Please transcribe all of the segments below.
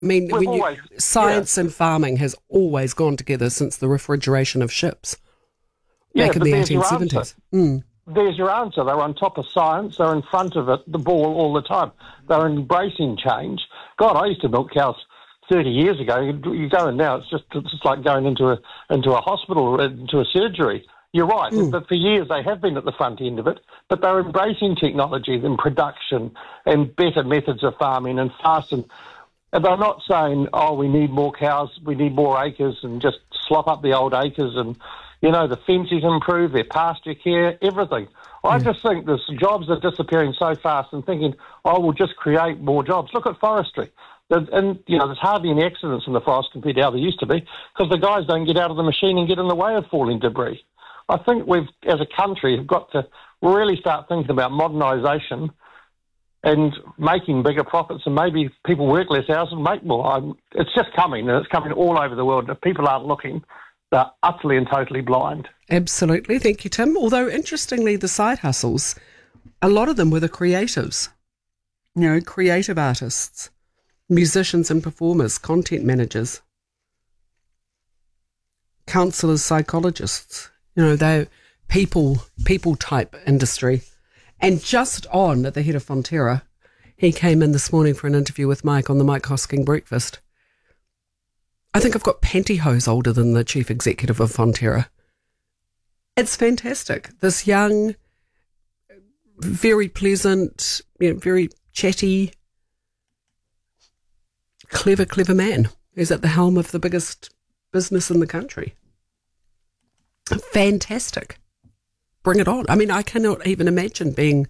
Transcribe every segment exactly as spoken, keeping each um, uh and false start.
I mean, We've when you, always, science yeah. and farming has always gone together since the refrigeration of ships Yeah, back in but the there's your eighteen seventies. Mm. There's your answer. They're on top of science. They're in front of it, the ball all the time. They're embracing change. God, I used to milk cows thirty years ago. You, you go in now, it's just it's just like going into a into a hospital, into a surgery. You're right, Mm. but for years they have been at the front end of it, but they're embracing technology and production and better methods of farming and fast. And, and they're not saying, oh, we need more cows, we need more acres, and just slop up the old acres. And, you know, the fences improve, their pasture care, everything. I Mm. just think there's jobs are disappearing so fast and thinking, oh, we'll just create more jobs. Look at forestry. And, and, you know, there's hardly any accidents in the forest compared to how there used to be because the guys don't get out of the machine and get in the way of falling debris. I think we've, as a country, have got to really start thinking about modernisation and making bigger profits, and maybe people work less hours and make more. I'm, it's just coming, and it's coming all over the world. If people aren't looking, they're utterly and totally blind. Absolutely. Thank you, Tim. Although, interestingly, the side hustles, a lot of them were the creatives, you know, creative artists, musicians and performers, content managers, counsellors, psychologists. You know, they're people, people type industry. And just on at the head of Fonterra, he came in this morning for an interview with Mike on the Mike Hosking Breakfast. I think I've got pantyhose older than the chief executive of Fonterra. It's fantastic. This young, very pleasant, you know, very chatty, clever, clever man who's at the helm of the biggest business in the country. Fantastic. Bring it on. I mean, I cannot even imagine being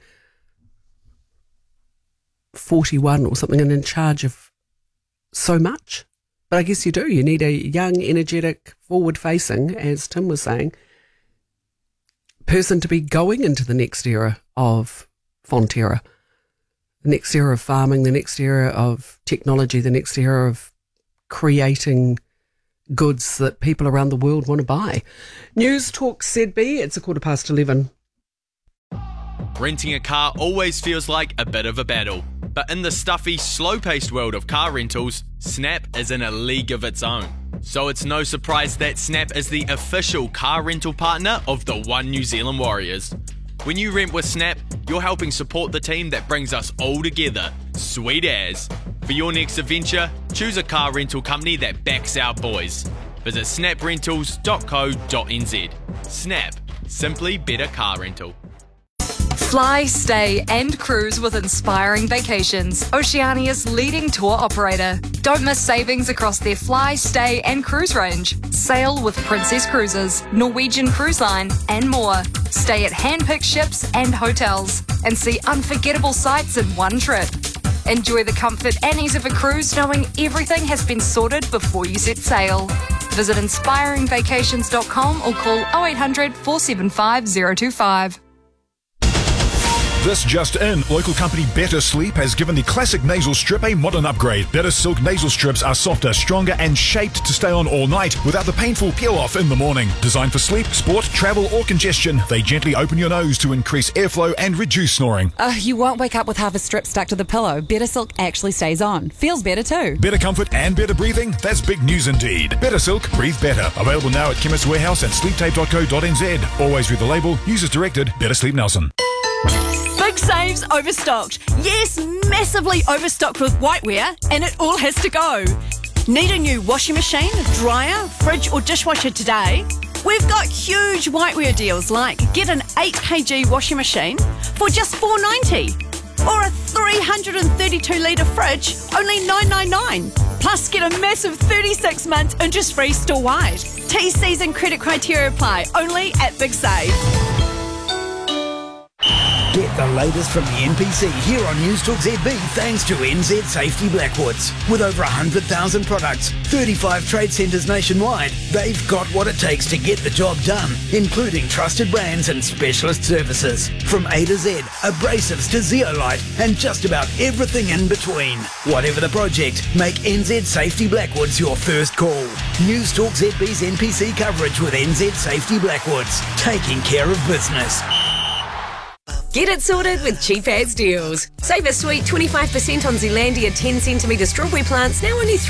forty-one or something and in charge of so much. But I guess you do. You need a young, energetic, forward-facing, as Tim was saying, person to be going into the next era of Fonterra, the next era of farming, the next era of technology, the next era of creating goods that people around the world want to buy. News Talk Z B, it's a quarter past eleven. Renting a car always feels like a bit of a battle, but in the stuffy, slow-paced world of car rentals, Snap is in a league of its own. So it's no surprise that Snap is the official car rental partner of the One New Zealand Warriors. When you rent with Snap, you're helping support the team that brings us all together. Sweet as. For your next adventure, choose a car rental company that backs our boys. Visit snap rentals dot co dot n z. Snap. Simply better car rental. Fly, stay and cruise with Inspiring Vacations, Oceania's leading tour operator. Don't miss savings across their fly, stay and cruise range. Sail with Princess Cruises, Norwegian Cruise Line and more. Stay at hand-picked ships and hotels and see unforgettable sights in one trip. Enjoy the comfort and ease of a cruise knowing everything has been sorted before you set sail. Visit inspiring vacations dot com or call oh eight hundred, four seven five, oh two five. This just in, local company Better Sleep has given the classic nasal strip a modern upgrade. Better Silk nasal strips are softer, stronger and shaped to stay on all night without the painful peel-off in the morning. Designed for sleep, sport, travel or congestion, they gently open your nose to increase airflow and reduce snoring. Uh, you won't wake up with half a strip stuck to the pillow. Better Silk actually stays on. Feels better too. Better comfort and better breathing? That's big news indeed. Better Silk, breathe better. Available now at Chemist Warehouse and sleep tape dot co dot n z. Always read the label. Users directed. Better Sleep Nelson. Big saves overstocked. Yes, massively overstocked with whiteware, and it all has to go. Need a new washing machine, dryer, fridge or dishwasher today? We've got huge whiteware deals like get an eight kilogram washing machine for just four dollars ninety or a three hundred thirty-two litre fridge, only nine dollars ninety-nine. Plus get a massive thirty-six months interest-free store-wide. T Cs and credit criteria apply, only at Big Save. Get the latest from the N P C here on News Talk Z B thanks to N Z Safety Blackwoods. With over one hundred thousand products, thirty-five trade centres nationwide, they've got what it takes to get the job done, including trusted brands and specialist services. From A to Z, abrasives to zeolite, and just about everything in between. Whatever the project, make N Z Safety Blackwoods your first call. News Talk Z B's N P C coverage with N Z Safety Blackwoods, taking care of business. Get it sorted with Cheap As Deals. Save a sweet twenty-five percent on Zealandia ten centimetre strawberry plants, now only